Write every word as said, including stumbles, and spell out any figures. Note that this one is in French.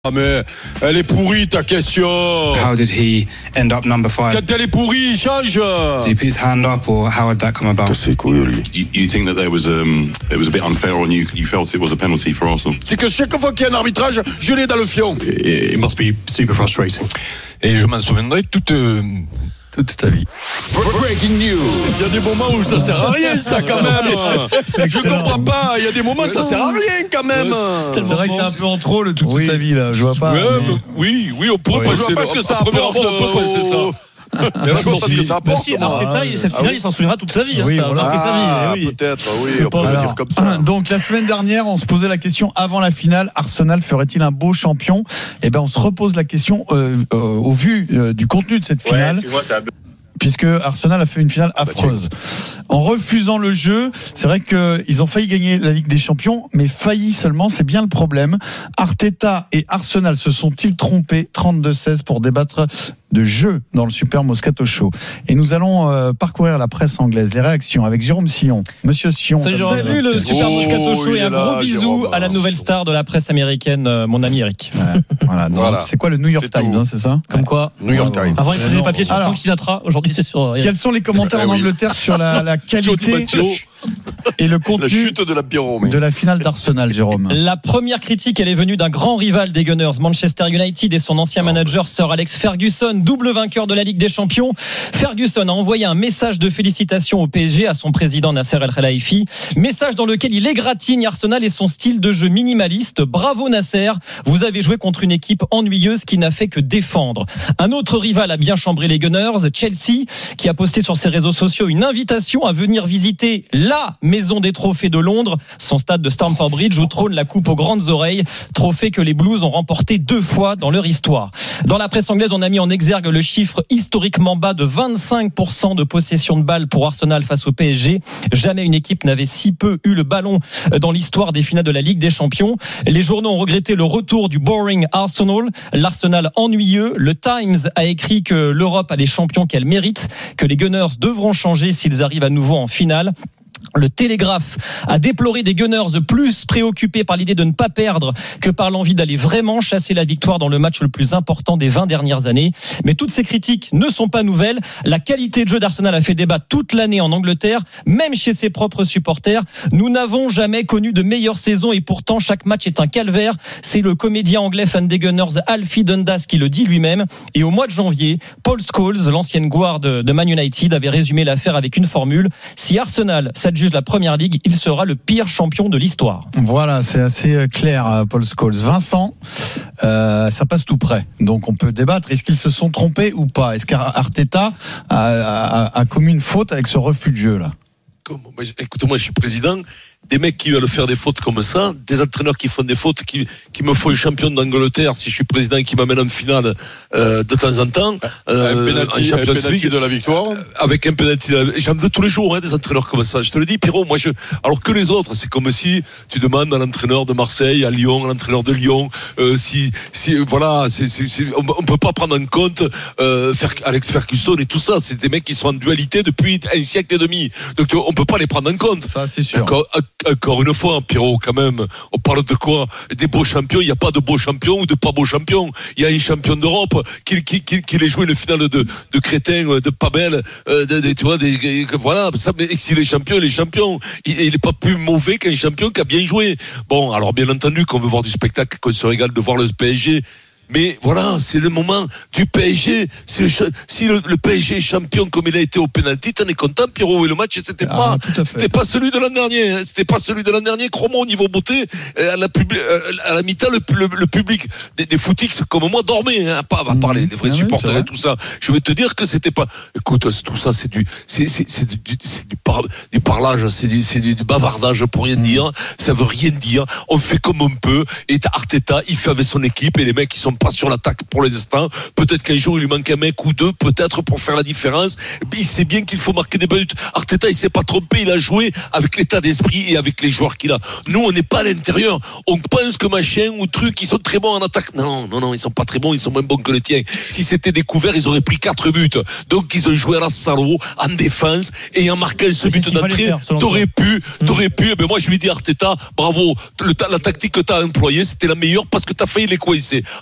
Ah mais elle est pourrie ta question. How did he end up number five? Quand elle est pourrie, change. Did he put his hand up, or how did that come about? C'est cool, lui. You, you think that there was um, it was a bit unfair on you? You felt it was a penalty for Arsenal? C'est que chaque fois qu'il y a un arbitrage, je l'ai dans le fion. It, it must be super frustrating. Et je m'en souviendrai toute euh, toute ta vie. Breaking news. Il y a des moments où ça sert à rien, ça quand même. Je comprends pas. Il y a des moments où ça sert à rien quand même. C'est vrai que c'est un peu en trop le toute oui. ta vie là. Je vois pas. Ouais, mais... Oui, oui, on pourrait oui. penser. Parce que ça apporte. On peut penser ça. Mais je pense que ça apporte. Si Arteta, cette finale, il s'en souviendra toute sa vie. Oui, hein, ça voilà. a marqué sa vie. Ah, oui. peut-être, oui, on peut le Alors, dire comme ça. Donc la semaine dernière, on se posait la question avant la finale, Arsenal ferait-il un beau champion? Eh ben, on se repose la question euh, euh, au vu euh, du contenu de cette finale. Ouais, vois, puisque Arsenal a fait une finale affreuse. En refusant le jeu, c'est vrai qu'ils ont failli gagner la Ligue des Champions, mais failli seulement, c'est bien le problème. Arteta et Arsenal se sont-ils trompés? Trente-deux seize pour débattre de jeu dans le Super Moscato Show. Et nous allons euh, parcourir la presse anglaise, les réactions avec Jérôme Sillon. Monsieur Sillon. Salut, Salut le Super oh, Moscato Show et un là, gros bisou Jérôme. à la nouvelle star de la presse américaine, euh, mon ami Eric. Ouais, voilà, donc, Voilà. c'est quoi le New York C'est Times, hein, c'est ça? Comme quoi, New York Times. avant il faisait des papiers sur Alors, Frank Sinatra, aujourd'hui c'est sur. Euh, Quels sont les commentaires Eh en oui. Angleterre sur la, la qualité et le La contenu chute de la Piromé. de la finale d'Arsenal, Jérôme? La première critique, elle est venue d'un grand rival des Gunners, Manchester United, et son ancien manager Sir Alex Ferguson, double vainqueur de la Ligue des Champions. Ferguson a envoyé un message de félicitations au P S G à son président Nasser El Khelaifi, message dans lequel il égratigne Arsenal et son style de jeu minimaliste. Bravo Nasser, vous avez joué contre une équipe ennuyeuse qui n'a fait que défendre. Un autre rival a bien chambré les Gunners, Chelsea, qui a posté sur ses réseaux sociaux une invitation à venir visiter la maison des trophées de Londres, son stade de Stamford Bridge où trône la coupe aux grandes oreilles, trophée que les Blues ont remporté deux fois dans leur histoire. Dans la presse anglaise, on a mis en exergue le chiffre historiquement bas de vingt-cinq pour cent de possession de balle pour Arsenal face au P S G. Jamais une équipe n'avait si peu eu le ballon dans l'histoire des finales de la Ligue des Champions. Les journaux ont regretté le retour du boring Arsenal, l'Arsenal ennuyeux. Le Times a écrit que l'Europe a les champions qu'elle mérite, que les Gunners devront changer s'ils arrivent à nouveau en finale. Le Télégraphe a déploré des Gunners plus préoccupés par l'idée de ne pas perdre que par l'envie d'aller vraiment chasser la victoire dans le match le plus important des vingt dernières années. Mais toutes ces critiques ne sont pas nouvelles. La qualité de jeu d'Arsenal a fait débat toute l'année en Angleterre, même chez ses propres supporters. Nous n'avons jamais connu de meilleure saison et pourtant chaque match est un calvaire. C'est le comédien anglais fan des Gunners Alfie Dundas qui le dit lui-même. Et au mois de janvier, Paul Scholes, l'ancienne gloire de, de Man United, avait résumé l'affaire avec une formule: si Arsenal s'adjuge la Première Ligue, il sera le pire champion de l'histoire. Voilà, c'est assez clair, Paul Scholes. Vincent, euh, ça passe tout près. Donc on peut débattre. Est-ce qu'ils se sont trompés ou pas? Est-ce qu'Arteta a, a, a commis une faute avec ce refus de jeu là? Écoute, moi je suis président. Des mecs qui veulent faire des fautes comme ça, des entraîneurs qui font des fautes, qui, qui me font champion d'Angleterre si je suis président et qui m'amène en finale euh, de temps en temps. Euh, un penalty, un penalty de la victoire. Avec un penalty. J'en veux tous les jours, hein, des entraîneurs comme ça. Je te le dis, Pierrot, moi je. Alors que les autres, c'est comme si tu demandes à l'entraîneur de Marseille, à Lyon, à l'entraîneur de Lyon, euh, si, si, voilà, c'est, c'est, c'est, on, on peut pas prendre en compte euh, faire Alex Ferguson et tout ça. C'est des mecs qui sont en dualité depuis un siècle et demi. Donc on peut pas les prendre en compte. Ça, c'est sûr. Encore, encore une fois, Pierrot, quand même, on parle de quoi? Des beaux champions. Il n'y a pas de beaux champions ou de pas beaux champions. Il y a un champion d'Europe qui, qui, qui, qui les joué une finale de, de crétin, de pas belle, euh, de, de, tu vois, des, voilà. Ça, mais s'il est champion, il est champion. Il, il est pas plus mauvais qu'un champion qui a bien joué. Bon, alors bien entendu qu'on veut voir du spectacle, qu'on se régale de voir le P S G. Mais voilà, c'est le moment du P S G. Si, le, si le, le P S G est champion comme il a été au pénalty, t'en es content, Pierrot. Et le match, c'était ah, pas, c'était pas celui de l'an dernier. Hein. C'était pas celui de l'an dernier. Crois-moi, au niveau beauté, à la, pub, à la mi-temps, le, le, le public des, des footix comme moi dormait. Hein. Pas à parler des vrais mmh, supporters et tout ça. Je vais te dire que c'était pas. Écoute, tout ça, c'est du, c'est, c'est, c'est du, c'est du, par, du parlage, c'est du, c'est du, du bavardage pour rien dire. Ça veut rien dire. On fait comme on peut. Et Arteta, il fait avec son équipe et les mecs qui sont pas sur l'attaque pour l'instant. Peut-être qu'un jour il lui manque un mec ou deux, peut-être pour faire la différence. Il sait bien qu'il faut marquer des buts. Arteta, il s'est pas trompé, il a joué avec l'état d'esprit et avec les joueurs qu'il a. Nous, on n'est pas à l'intérieur. On pense que machin ou truc, ils sont très bons en attaque. Non, non, non, ils sont pas très bons, ils sont moins bons que le tien. Si c'était découvert, ils auraient pris quatre buts. Donc ils ont joué à la salaud en défense et en marquant ce but d'entrée, t'aurais pu, t'aurais pu. Eh ben moi, je lui dis Arteta, bravo. Le, la tactique que t'as employée, c'était la meilleure parce que t'as failli les coincer.